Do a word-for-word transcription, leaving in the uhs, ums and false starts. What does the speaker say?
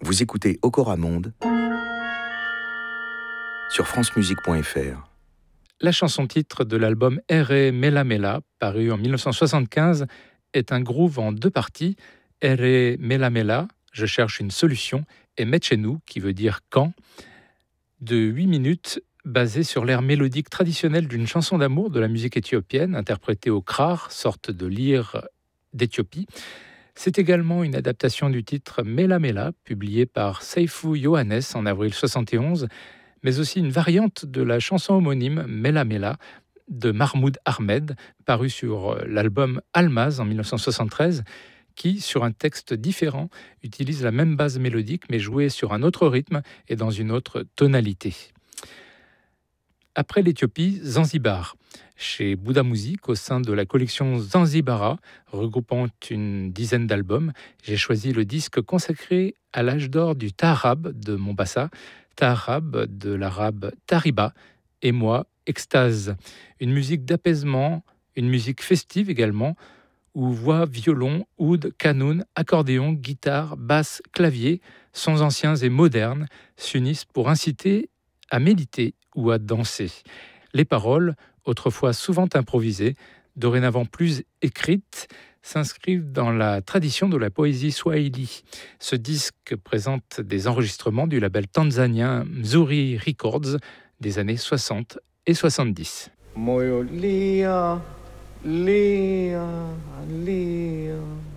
Vous écoutez Okora Monde sur francemusique point f r. La chanson-titre de l'album Ere Mela Mela, paru en dix-neuf cent soixante-quinze, est un groove en deux parties. Ere Mela Mela, je cherche une solution, et Metchenu, qui veut dire quand, de huit minutes, basé sur l'air mélodique traditionnel d'une chanson d'amour de la musique éthiopienne, interprétée au krar, sorte de lyre d'Éthiopie. C'est également une adaptation du titre Mela Mela, publié par Seifou Yohannes en avril soixante et onze, mais aussi une variante de la chanson homonyme Mela Mela de Mahmoud Ahmed, paru sur l'album Almaz en dix-neuf cent soixante-treize, qui, sur un texte différent, utilise la même base mélodique mais jouée sur un autre rythme et dans une autre tonalité. Après l'Éthiopie, Zanzibar. Chez Bouddha Music, au sein de la collection Zanzibara, regroupant une dizaine d'albums, j'ai choisi le disque consacré à l'âge d'or du Taarab de Mombasa, Taarab de l'arabe Tariba, et moi, Extase. Une musique d'apaisement, une musique festive également, où voix, violon, oud, kanoun, accordéon, guitare, basse, clavier, sons anciens et modernes, s'unissent pour inciter à méditer ou à danser. Les paroles, autrefois souvent improvisées, dorénavant plus écrites, s'inscrivent dans la tradition de la poésie swahili. Ce disque présente des enregistrements du label tanzanien Mzuri Records des années soixante et soixante-dix. Moyo lia, lia, lia.